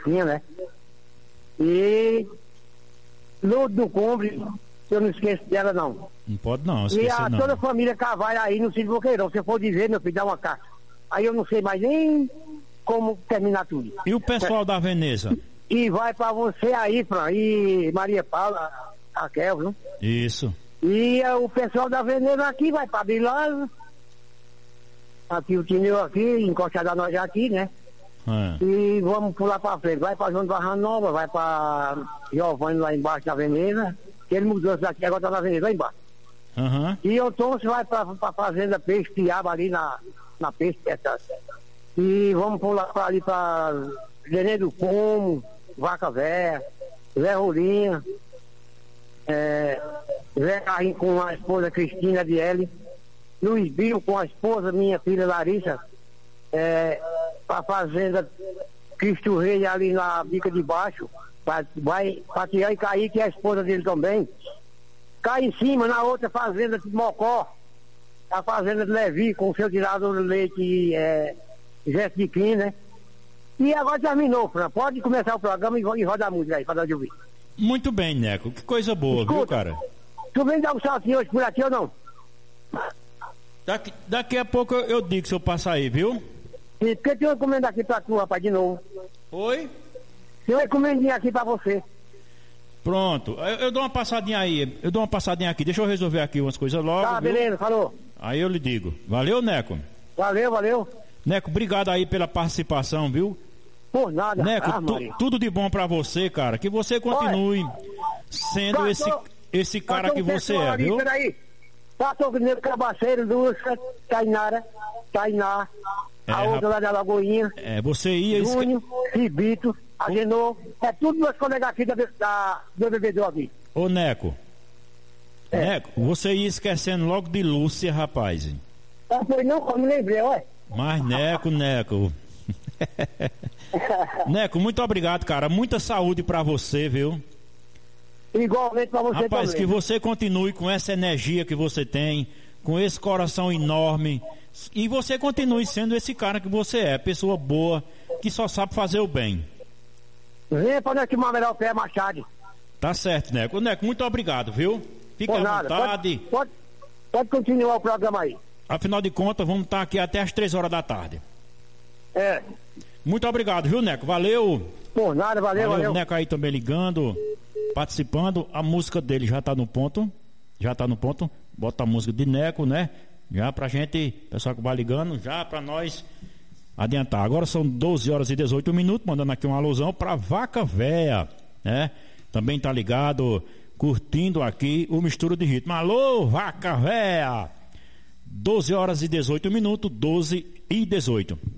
Rocinha, né? E Lourdes do Cumbre, eu não esqueço dela, não. Não pode não, E esquecer não. toda a família Carvalho aí no Sítio Boqueirão. Se eu for dizer, meu filho, dá uma carta. Aí eu não sei mais nem como terminar tudo. E o pessoal da Veneza? E vai pra você aí, Fran, e Maria Paula, Raquel, viu? Isso. E o pessoal da Veneza aqui vai pra Bilal. Aqui o Tineu aqui, encostado a nós aqui, né? E vamos pular pra frente. Vai pra João Barra Nova, vai pra Giovanni lá embaixo na Veneza. Ele mudou daqui, agora tá na Veneza lá embaixo. E o Tom vai pra fazenda Peixe Piaba ali na Peixe, e vamos pular pra ali pra Nenê do Como, Vaca Véia, Zé Rolinha, Zé Carrinho com a esposa Cristina Bieli, Luiz Bio com a esposa, minha filha Larissa, pra fazenda Cristo Rei ali na Bica de Baixo, vai pra Tião e Cair, que é a esposa dele também. Cai em cima na outra fazenda de Mocó, a fazenda de Levi, com o seu tirador de leite Gesto de Quim, né? E agora terminou, Fran. Pode começar o programa e roda a música aí, pra dar de ouvir. Muito bem, Neco. Que coisa boa, escuta, viu, cara? Tu vem dar um saltinho hoje por aqui ou não? Daqui a pouco eu digo se eu passar aí, viu? E porque tem uma encomenda aqui pra tu, rapaz, de novo. Oi? Tem uma encomendinha aqui pra você. Pronto, eu dou uma passadinha aí, aqui, deixa eu resolver aqui umas coisas logo. Tá, viu? beleza, falou. Aí eu lhe digo. Valeu, Neco? Valeu. Neco, obrigado aí pela participação, viu? Por nada. Neco, tudo de bom pra você, cara. Que você continue sendo esse cara que você é, viu? Peraí. Passou o Nego Cabaceiro, Lúcia, Tainá, a outra lá da Lagoinha. Você ia... Júnior, Ribito, Agenor, tudo meus colegas aqui do BBB aqui. Ô, Neco. Neco, você ia esquecendo logo de Lúcia, rapaz. Foi não, eu me lembrei, ué. Mas, Neco. Neco, muito obrigado, cara. Muita saúde pra você, viu? Igualmente pra você, rapaz, também. Que você continue com essa energia que você tem, com esse coração enorme. E você continue sendo esse cara que você é, pessoa boa, que só sabe fazer o bem. Venha pra nós tomar melhor o pé, Machado. Tá certo, Neco. Neco, muito obrigado, viu? Fique à vontade. Pode continuar o programa aí. Afinal de contas, vamos estar aqui até as 3 horas da tarde. Muito obrigado, viu, Neco? Valeu. Por nada, valeu. O Neco aí também ligando, participando. A música dele já tá no ponto. Bota a música de Neco, né? Já pra gente, pessoal que vai ligando, já pra nós adiantar. Agora são 12 horas e 18 minutos, mandando aqui uma alusão pra Vaca Véia, né? Também tá ligado, curtindo aqui o Mistura de Ritmo. Alô, Vaca Véia! 12 horas e 18 minutos, 12 e 18.